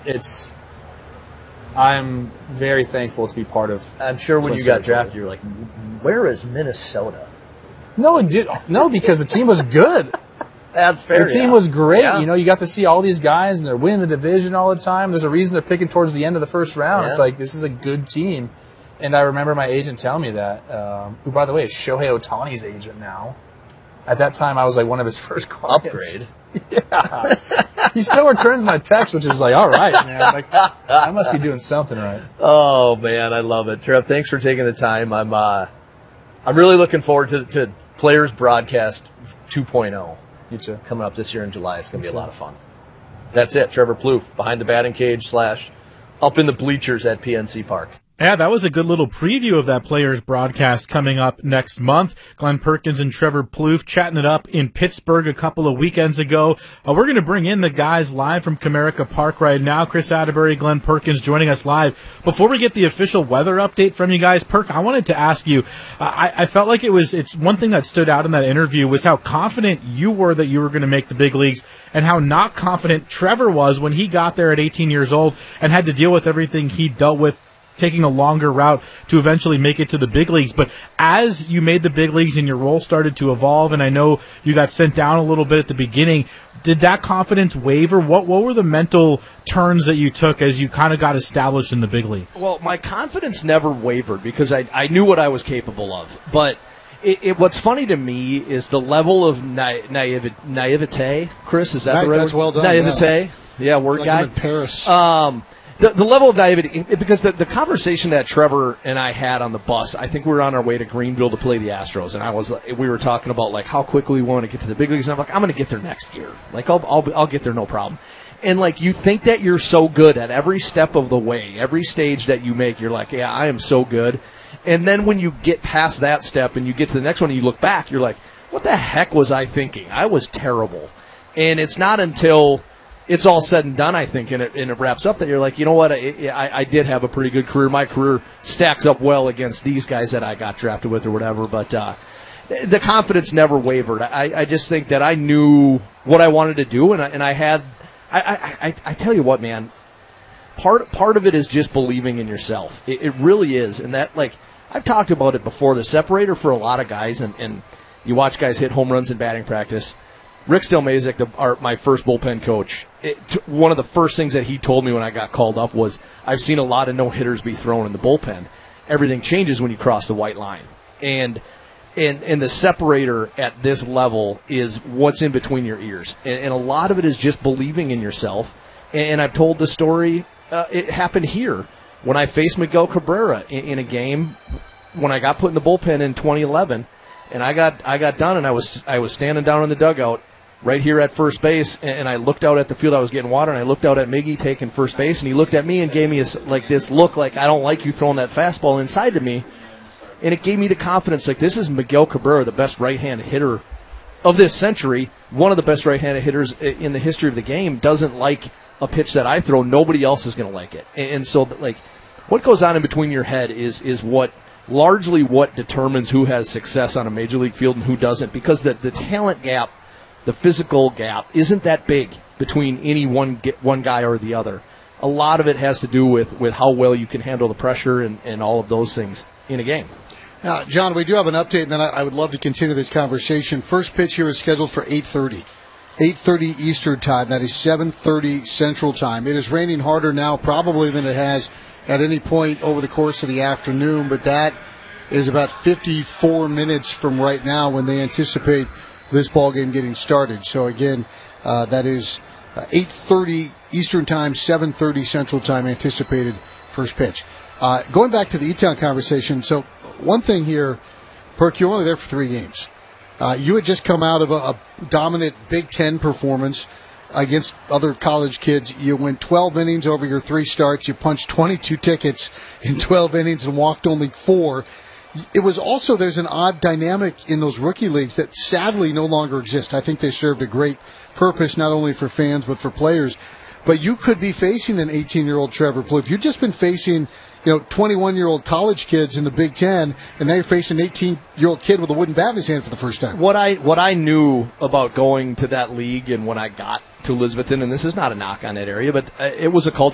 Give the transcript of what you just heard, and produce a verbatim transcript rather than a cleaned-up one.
it's I'm very thankful to be part of. I'm sure when Twin you got Cities. drafted, you're like, where is Minnesota? No, it did, no, because the team was good. That's fair. The team yeah. was great. Yeah. You know, you got to see all these guys, and they're winning the division all the time. There's a reason they're picking towards the end of the first round. Yeah. It's like, this is a good team. And I remember my agent telling me that, um, who, by the way, is Shohei Ohtani's agent now. At that time, I was like one of his first clients. Upgrade. Yeah. He still returns my text, which is like, all right, man. Like, I must be doing something right. Oh, man, I love it. Trev, thanks for taking the time. I'm uh, I'm really looking forward to, to Players Broadcast two point oh. You too. Coming up this year in July. It's going to be a lot of fun. That's it. Trevor Plouffe, behind the batting cage slash up in the bleachers at P N C Park. Yeah, that was a good little preview of that Players Broadcast coming up next month. Glenn Perkins and Trevor Plouffe chatting it up in Pittsburgh a couple of weekends ago. Uh, we're going to bring in the guys live from Comerica Park right now. Chris Atterbury, Glenn Perkins joining us live. Before we get the official weather update from you guys, Perk, I wanted to ask you, uh, I, I felt like it was, it's one thing that stood out in that interview was how confident you were that you were going to make the big leagues and how not confident Trevor was when he got there at eighteen years old and had to deal with everything he dealt with, taking a longer route to eventually make it to the big leagues. But as you made the big leagues and your role started to evolve, and I know you got sent down a little bit at the beginning, did that confidence waver? What what were the mental turns that you took as you kind of got established in the big league? Well, my confidence never wavered because I, I knew what I was capable of. But it, it, what's funny to me is the level of na- naive, naivete. Chris, is that Na- the right that's word? well done, Naivete. Yeah, yeah word like guy. I'm in Paris. Um, The, the level of naivety, because the, the conversation that Trevor and I had on the bus, I think we were on our way to Greenville to play the Astros, and I was we were talking about like how quickly we want to get to the big leagues, and I'm like, I'm going to get there next year. Like, I'll, I'll I'll get there, no problem. And like, you think that you're so good at every step of the way, every stage that you make, you're like, yeah, I am so good. And then when you get past that step and you get to the next one and you look back, you're like, what the heck was I thinking? I was terrible. And it's not until it's all said and done, I think, and it, and it wraps up that you're like, you know what, I, I, I did have a pretty good career. My career stacks up well against these guys that I got drafted with or whatever, but uh, the confidence never wavered. I, I just think that I knew what I wanted to do, and I, and I had I, I, I, I tell you what, man, part part of it is just believing in yourself. It, it really is, and that, like, I've talked about it before, the separator for a lot of guys, and, and you watch guys hit home runs in batting practice. Rick Stelmazek, the, our, my first bullpen coach, it, t- one of the first things that he told me when I got called up was, I've seen a lot of no-hitters be thrown in the bullpen. Everything changes when you cross the white line. And and, and the separator at this level is what's in between your ears. And, and a lot of it is just believing in yourself. And, and I've told the story, uh, it happened here. When I faced Miguel Cabrera in, in a game, when I got put in the bullpen in twenty eleven, and I got I got done, and I was I was standing down in the dugout, right here at first base, and I looked out at the field. I was getting water, and I looked out at Miggy taking first base, and he looked at me and gave me a, like this look like, I don't like you throwing that fastball inside to me. And it gave me the confidence, like, this is Miguel Cabrera, the best right-handed hitter of this century, one of the best right-handed hitters in the history of the game, doesn't like a pitch that I throw. Nobody else is going to like it. And so, like, what goes on in between your head is is what largely what determines who has success on a major league field and who doesn't, because the, the talent gap, the physical gap isn't that big between any one one guy or the other. A lot of it has to do with, with how well you can handle the pressure and, and all of those things in a game. Now, John, we do have an update, and then I, I would love to continue this conversation. First pitch here is scheduled for eight thirty. eight thirty Eastern time. That is seven thirty Central time. It is raining harder now probably than it has at any point over the course of the afternoon, but that is about fifty-four minutes from right now when they anticipate this ball game getting started. So again, uh, that is uh, eight thirty Eastern time, seven thirty Central time anticipated first pitch. Uh, going back to the E-Town conversation, so one thing here, Perk, you're only there for three games. Uh, you had just come out of a, a dominant Big Ten performance against other college kids. You went twelve innings over your three starts. You punched twenty-two tickets in twelve innings and walked only four. It was also, there's an odd dynamic in those rookie leagues that sadly no longer exist. I think they served a great purpose not only for fans but for players. But you could be facing an eighteen-year-old Trevor Plouffe. You've just been facing, you know, twenty-one-year-old college kids in the Big Ten, and now you're facing an eighteen-year-old kid with a wooden bat in his hand for the first time. What I what I knew about going to that league and when I got to Elizabethton, and this is not a knock on that area, but it was a culture